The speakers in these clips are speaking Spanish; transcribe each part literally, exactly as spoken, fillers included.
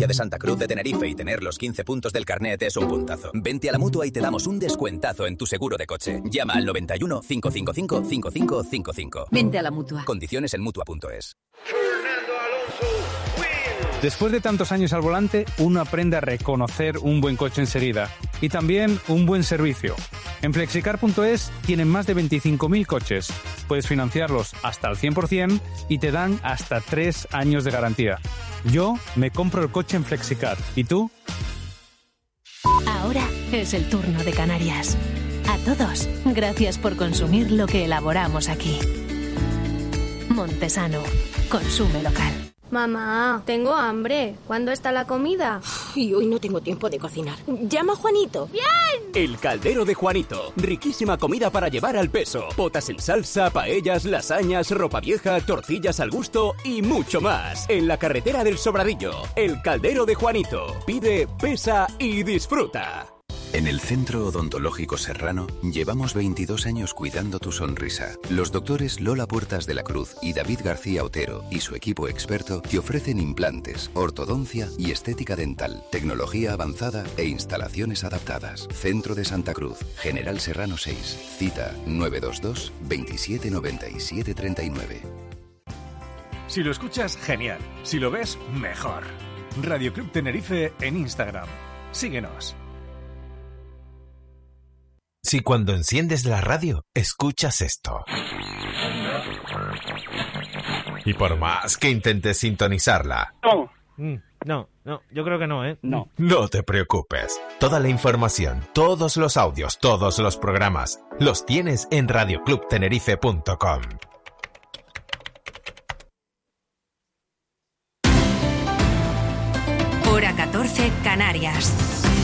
provincia de Santa Cruz de Tenerife y tener los quince puntos del carnet es un puntazo. Vente a la Mutua y te damos un descuentazo en tu seguro de coche. Llama al noventa y uno, cinco cinco cinco, cinco cinco cinco cinco. Vente a la Mutua. Condiciones en mutua punto es. Después de tantos años al volante, uno aprende a reconocer un buen coche enseguida y también un buen servicio. En flexicar punto es tienen más de veinticinco mil coches. Puedes financiarlos hasta el cien por ciento y te dan hasta tres años de garantía. Yo me compro el coche en Flexicar. ¿Y tú? Ahora es el turno de Canarias. A todos, gracias por consumir lo que elaboramos aquí. Montesano, consume local. Mamá, tengo hambre. ¿Cuándo está la comida? Y hoy no tengo tiempo de cocinar. Llama a Juanito. ¡Bien! El Caldero de Juanito. Riquísima comida para llevar al peso. Potas en salsa, paellas, lasañas, ropa vieja, tortillas al gusto y mucho más. En la carretera del Sobradillo. El Caldero de Juanito. Pide, pesa y disfruta. En el Centro Odontológico Serrano llevamos veintidós años cuidando tu sonrisa. Los doctores Lola Puertas de la Cruz y David García Otero y su equipo experto te ofrecen implantes, ortodoncia y estética dental, tecnología avanzada e instalaciones adaptadas. Centro de Santa Cruz, General Serrano seis. Cita nueve dos dos, veintisiete noventa y siete treinta y nueve. Si lo escuchas, genial. Si lo ves, mejor. Radio Club Tenerife en Instagram. Síguenos. Si cuando enciendes la radio, escuchas esto. Y por más que intentes sintonizarla... No. Mm, no, no, yo creo que no, ¿eh? No. No te preocupes. Toda la información, todos los audios, todos los programas, los tienes en radio club tenerife punto com. Hora catorce, Canarias.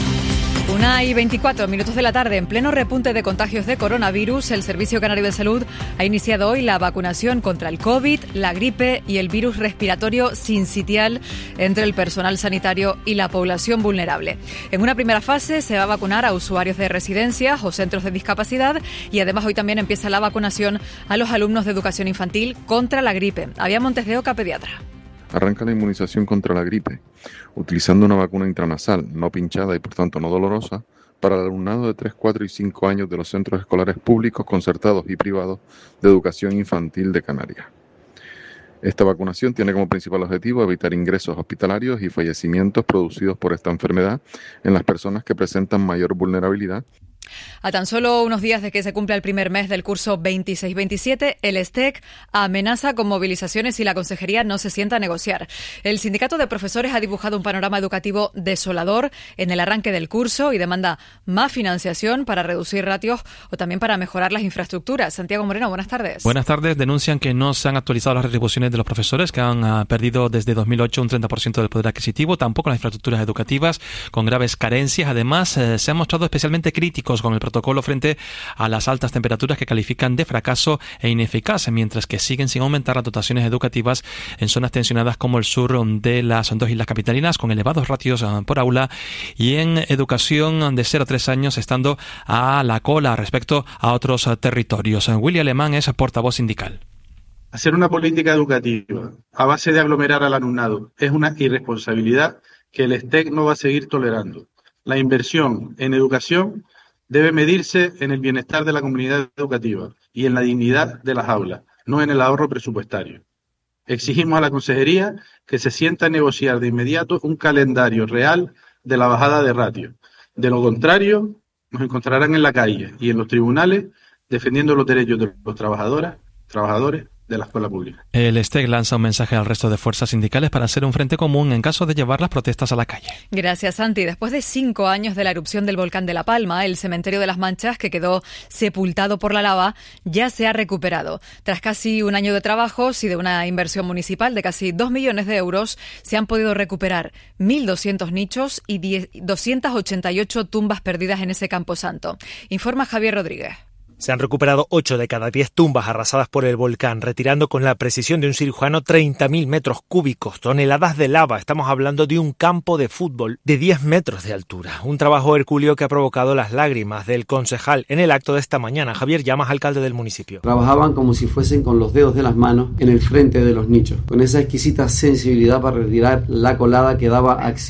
Una y veinticuatro minutos de la tarde, en pleno repunte de contagios de coronavirus, el Servicio Canario de Salud ha iniciado hoy la vacunación contra el COVID, la gripe y el virus respiratorio sincitial entre el personal sanitario y la población vulnerable. En una primera fase se va a vacunar a usuarios de residencias o centros de discapacidad y además hoy también empieza la vacunación a los alumnos de educación infantil contra la gripe. Avia Montes de Oca, pediatra. Arranca la inmunización contra la gripe, utilizando una vacuna intranasal, no pinchada y por tanto no dolorosa, para el alumnado de tres, cuatro y cinco años de los centros escolares públicos, concertados y privados de educación infantil de Canarias. Esta vacunación tiene como principal objetivo evitar ingresos hospitalarios y fallecimientos producidos por esta enfermedad en las personas que presentan mayor vulnerabilidad. A tan solo unos días de que se cumpla el primer mes del curso veintiséis veintisiete, el S T E C amenaza con movilizaciones si la consejería no se sienta a negociar. El sindicato de profesores ha dibujado un panorama educativo desolador en el arranque del curso y demanda más financiación para reducir ratios o también para mejorar las infraestructuras. Santiago Moreno, buenas tardes. Buenas tardes. Denuncian que no se han actualizado las retribuciones de los profesores, que han uh, perdido desde dos mil ocho un treinta por ciento del poder adquisitivo, tampoco las infraestructuras educativas, con graves carencias. Además, eh, se han mostrado especialmente críticos con el protocolo frente a las altas temperaturas que califican de fracaso e ineficaz, mientras que siguen sin aumentar las dotaciones educativas en zonas tensionadas como el sur de las dos islas capitalinas, con elevados ratios por aula, y en educación de cero a tres años estando a la cola respecto a otros territorios. Willy Alemán es portavoz sindical. Hacer una política educativa a base de aglomerar al alumnado es una irresponsabilidad que el S T E C no va a seguir tolerando. La inversión en educación debe medirse en el bienestar de la comunidad educativa y en la dignidad de las aulas, no en el ahorro presupuestario. Exigimos a la Consejería que se sienta a negociar de inmediato un calendario real de la bajada de ratio. De lo contrario, nos encontrarán en la calle y en los tribunales defendiendo los derechos de los trabajadoras, trabajadores de la escuela pública. El S T E C lanza un mensaje al resto de fuerzas sindicales para hacer un frente común en caso de llevar las protestas a la calle. Gracias, Santi. Después de cinco años de la erupción del volcán de La Palma, el cementerio de las Manchas, que quedó sepultado por la lava, ya se ha recuperado. Tras casi un año de trabajos y de una inversión municipal de casi dos millones de euros, se han podido recuperar mil doscientos nichos y doscientas ochenta y ocho tumbas perdidas en ese camposanto. Informa Javier Rodríguez. Se han recuperado ocho de cada diez tumbas arrasadas por el volcán, retirando con la precisión de un cirujano treinta mil metros cúbicos, toneladas de lava. Estamos hablando de un campo de fútbol de diez metros de altura. Un trabajo hercúleo que ha provocado las lágrimas del concejal en el acto de esta mañana. Javier Llamas, alcalde del municipio. Trabajaban como si fuesen con los dedos de las manos en el frente de los nichos, con esa exquisita sensibilidad para retirar la colada que daba acceso